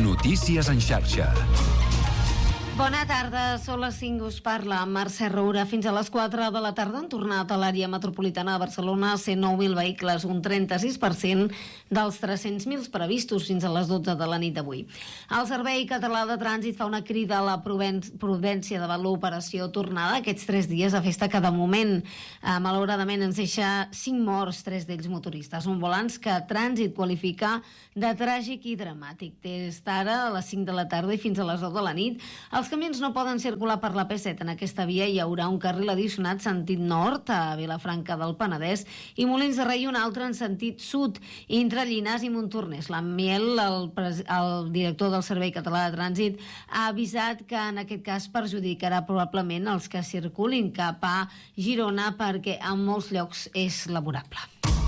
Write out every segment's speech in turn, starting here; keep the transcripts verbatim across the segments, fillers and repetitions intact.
Notícies en xarxa. Bona tarda, són les cinc, us parla Mercè Roura. Fins a les quatre de la tarda han tornat a l'àrea metropolitana de Barcelona cent nou mil vehicles, un trenta-sis per cent dels tres-cents mil previstos fins a les dotze de la nit d'avui. El Servei Català de Trànsit fa una crida a la prudència davant l'operació tornada aquests tres dies de festa cada moment. Eh, malauradament ens deixa cinc morts, tres d'ells motoristes. Un balanç que Trànsit qualifica de tràgic i dramàtic. Des d'ara a les cinc de la tarda i fins a les deu de la nit, els camions no poden circular per la P set. En aquesta via hi haurà un carril addicionat sentit nord a Vilafranca del Penedès i Molins de Rei un altre en sentit sud, entre Llinars i Montornès. L'Amiel, el, el director del Servei Català de Trànsit, ha avisat que en aquest cas perjudicarà probablement els que circulin cap a Girona perquè en molts llocs és laborable.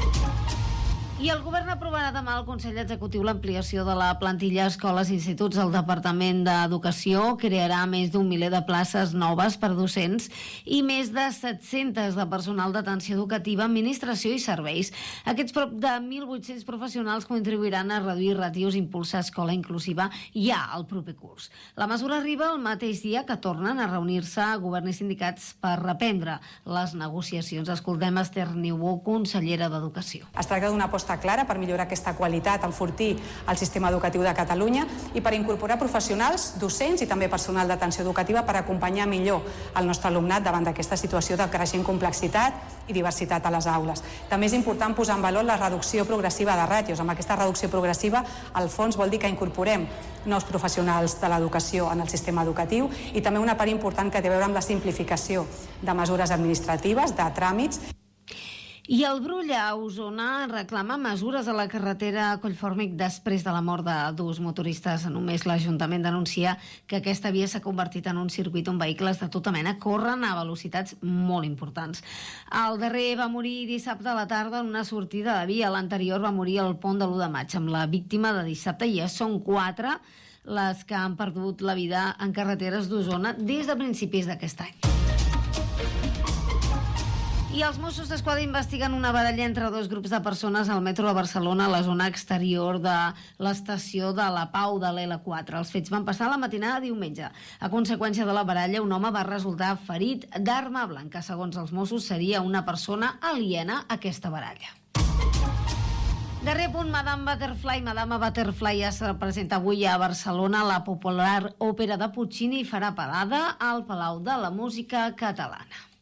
I el govern aprovarà demà al Consell Executiu l'ampliació de la plantilla a escoles i instituts. El Departament d'Educació crearà més d'un miler de places noves per docents i més de set-centes de personal d'atenció educativa, administració i serveis. Aquests prop de mil vuit-cents professionals contribuiran a reduir ratios i impulsar escola inclusiva ja al proper curs. La mesura arriba el mateix dia que tornen a reunir-se govern i sindicats per reprendre les negociacions. Escoltem Esther Niubó, consellera d'Educació. Es tracta d'una aposta clara per millorar aquesta qualitat, enfortir el sistema educatiu de Catalunya i per incorporar professionals, docents i també personal d'atenció educativa per acompanyar millor el nostre alumnat davant d'aquesta situació de creixent complexitat i diversitat a les aules. També és important posar en valor la reducció progressiva de ràtios. Amb aquesta reducció progressiva, al fons vol dir que incorporem nous professionals de l'educació en el sistema educatiu i també una part important que té a veure amb la simplificació de mesures administratives, de tràmits. I el Brull a Osona reclama mesures a la carretera Collformic després de la mort de dos motoristes. Només l'Ajuntament denuncia que aquesta via s'ha convertit en un circuit on vehicles de tota mena corren a velocitats molt importants. El darrer va morir dissabte a la tarda en una sortida de via. L'anterior va morir al pont de l'u de maig amb la víctima de dissabte i ja són quatre les que han perdut la vida en carreteres d'Osona des de principis d'aquest any. I els Mossos d'Esquadra investiguen una baralla entre dos grups de persones al metro de Barcelona a la zona exterior de l'estació de la Pau de l'L quatre. Els fets van passar la matinada de diumenge. A conseqüència de la baralla, un home va resultar ferit d'arma blanca. Segons els Mossos, seria una persona aliena a aquesta baralla. Darrer punt, Madame Butterfly. Madame Butterfly es representa avui a Barcelona. La popular òpera de Puccini farà parada al Palau de la Música Catalana.